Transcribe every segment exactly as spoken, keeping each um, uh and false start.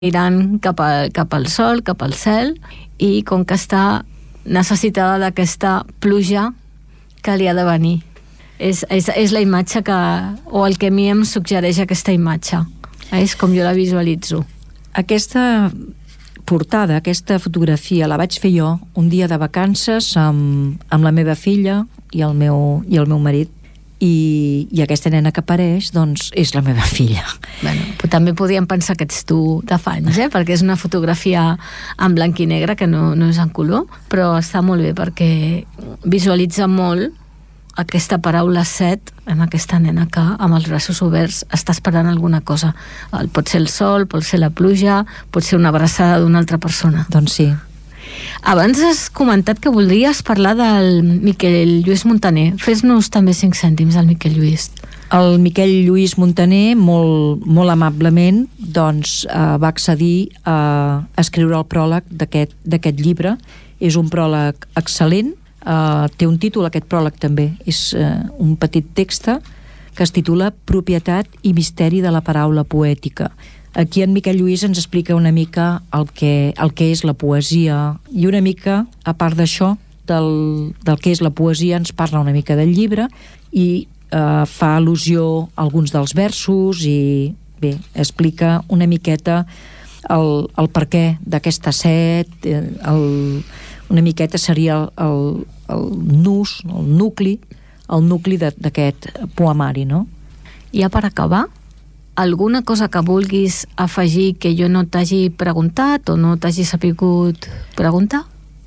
mirant cap, a, cap al sol, cap al cel, i com que està necessitada d'aquesta pluja que li ha de venir. És, és, és la imatge que, o el que a mi em suggereix aquesta imatge. És com jo la visualitzo. Aquesta portada, aquesta fotografia, la vaig fer jo un dia de vacances amb, amb la meva filla i el meu, i el meu marit. I, i aquesta nena que apareix, doncs, és la meva filla. Bueno, també podíem pensar que ets tu de fa anys, eh? Perquè és una fotografia en blanc i negre, que no, no és en color, però està molt bé perquè visualitza molt aquesta paraula set en aquesta nena que amb els braços oberts està esperant alguna cosa. Pot ser el sol, pot ser la pluja, pot ser una abraçada d'una altra persona. Doncs sí. Abans has comentat que voldries parlar del Miquel Lluís Muntaner. Fes-nos també cinc cèntims del Miquel Lluís. El Miquel Lluís Muntaner, molt, molt amablement, doncs, eh, va accedir a escriure el pròleg d'aquest d'aquest llibre. És un pròleg excel·lent. Eh, té un títol, aquest pròleg també. És eh, un petit text que es titula Propietat i misteri de la paraula poètica. Aquí en Miquel Lluís ens explica una mica el que, el que és la poesia i una mica, a part d'això, del, del que és la poesia, ens parla una mica del llibre i eh, fa al·lusió a alguns dels versos i bé, explica una miqueta el, el perquè d'aquesta set, el, una miqueta seria el, el, el nus, el nucli, el nucli d'aquest poemari, no? I ja per acabar, alguna cosa que vulguis afegir que jo no t'hagi preguntat o no t'hagi sapigut preguntar?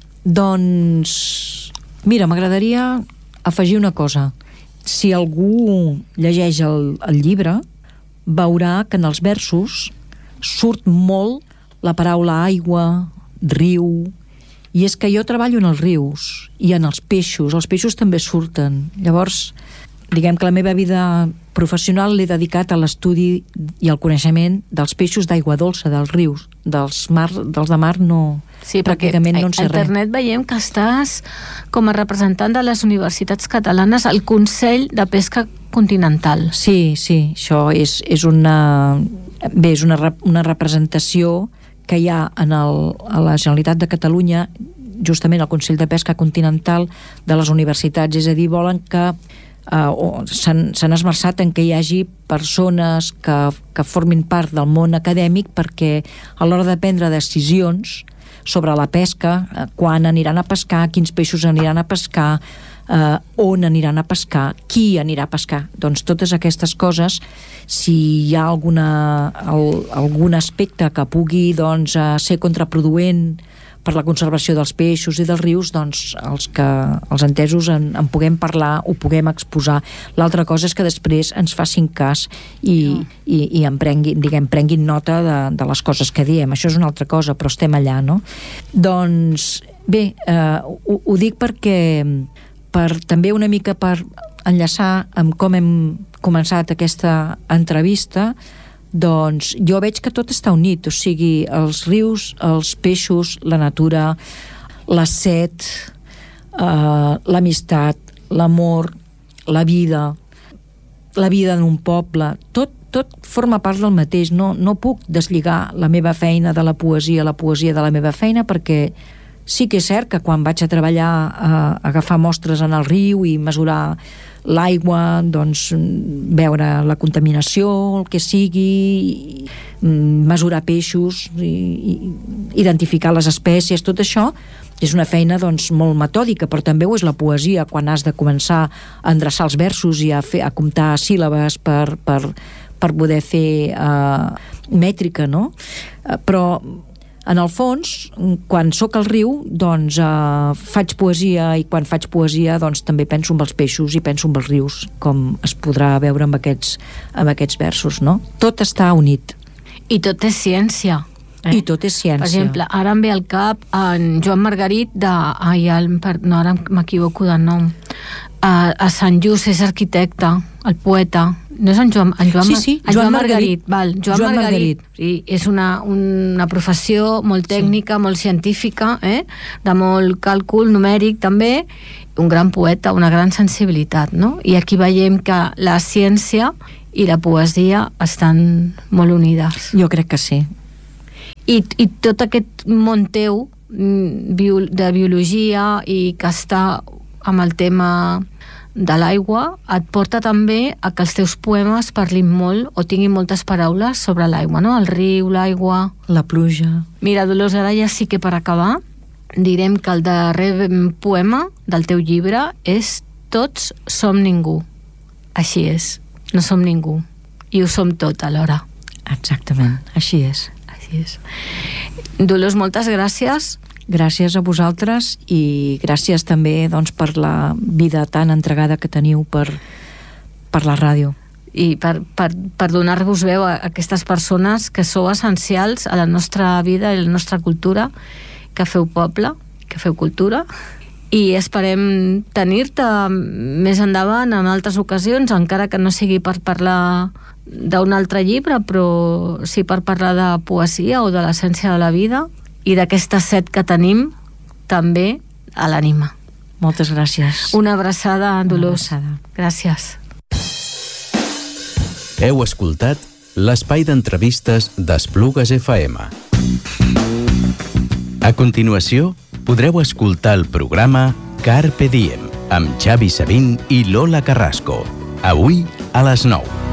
Doncs, mira, m'agradaria afegir una cosa. Si algú llegeix el, el llibre, veurà que en els versos surt molt la paraula aigua, riu, i és que jo treballo en els rius i en els peixos. Els peixos també surten. Llavors, diguem que la meva vida professional l'he dedicat a l'estudi i al coneixement dels peixos d'aigua dolça, dels rius, dels, mar, dels de mar no, sí, pràcticament no en sé res. A internet veiem que estàs com a representant de les universitats catalanes al Consell de Pesca Continental. Sí, sí, això és, és una bé, és una, una representació que hi ha en el, a la Generalitat de Catalunya, justament al Consell de Pesca Continental de les universitats, és a dir, volen que Uh, s'han esmerçat en que hi hagi persones que, que formin part del món acadèmic perquè a l'hora de prendre decisions sobre la pesca, uh, quan aniran a pescar, quins peixos aniran a pescar, uh, on aniran a pescar, qui anirà a pescar. Doncs totes aquestes coses, si hi ha alguna, el, algun aspecte que pugui doncs, uh, ser contraproduent per la conservació dels peixos i dels rius, doncs els que els entesos en, en puguem parlar, ho puguem exposar. L'altra cosa és que després ens facin cas i, no. i, i en prenguin, diguem, prenguin nota de, de les coses que diem. Això és una altra cosa, però estem allà, no? Doncs bé, eh, ho, ho dic perquè per, també una mica per enllaçar amb com hem començat aquesta entrevista. Doncs jo veig que tot està unit, o sigui, els rius, els peixos, la natura, la set, eh, l'amistat, l'amor, la vida, la vida en un poble, tot, tot forma part del mateix. No, no puc deslligar la meva feina de la poesia, la poesia de la meva feina, perquè sí que és cert que quan vaig a treballar a, a agafar mostres en el riu i mesurar l'aigua, doncs veure la contaminació, el que sigui, mesurar peixos, i, i identificar les espècies, tot això és una feina doncs molt metòdica, però també ho és la poesia, quan has de començar a endreçar els versos i a, fer, a comptar síl·labes per, per, per poder fer uh, mètrica, no? Uh, però en el fons, quan sóc al riu, doncs eh, faig poesia, i quan faig poesia doncs també penso en els peixos i penso en els rius, com es podrà veure amb aquests, amb aquests versos, no? Tot està unit. I tot és ciència. Eh? I tot és ciència. Per exemple, ara em ve al cap en Joan Margarit de... Ai, el, no, ara m'equivoco de nom. A, a Sant Just és arquitecte, el poeta. No és en Joan, en Joan, sí, sí, en Joan, Joan Margarit. Margarit. Val, Joan, Joan Margarit. Margarit. Sí, és una, una professió molt tècnica, sí. molt científica, eh? De molt càlcul numèric també, un gran poeta, una gran sensibilitat, no? I aquí veiem que la ciència i la poesia estan molt unides. Jo crec que sí. I, i tot aquest món teu de biologia i que està amb el tema de l'aigua et porta també a que els teus poemes parlin molt o tinguin moltes paraules sobre l'aigua, no? El riu, l'aigua... La pluja... Mira, Dolors, ara ja sí que per acabar direm que el darrer poema del teu llibre és Tots som ningú. Així és, no som ningú. I ho som tot alhora. Exactament, així és. Així és. Dolors, moltes gràcies. Gràcies a vosaltres i gràcies també doncs, per la vida tan entregada que teniu per, per la ràdio. I per, per, per donar-vos veu a aquestes persones que sou essencials a la nostra vida i a la nostra cultura, que feu poble, que feu cultura, i esperem tenir-te més endavant en altres ocasions, encara que no sigui per parlar d'un altre llibre, però sí per parlar de poesia o de l'essència de la vida i d'aquesta set que tenim també a l'ànima. Moltes gràcies. Una abraçada, Dolors. Una abraçada. Gràcies. Heu escoltat l'espai d'entrevistes d'Esplugues F M. A continuació, podreu escoltar el programa Carpe Diem amb Xavi Sabin i Lola Carrasco, avui a les nou.